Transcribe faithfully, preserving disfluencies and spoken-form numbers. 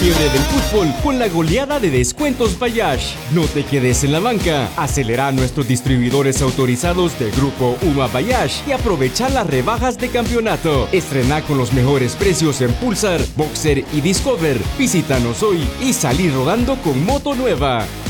fiebre del fútbol con la goleada de descuentos Bayash. No te quedes en la banca. Acelera a nuestros distribuidores autorizados de Grupo UMA Bayash y aprovecha las rebajas de campeonato. Estrena con los mejores precios en Pulsar, Boxer y Discover. Visítanos hoy y salí rodando con moto nueva.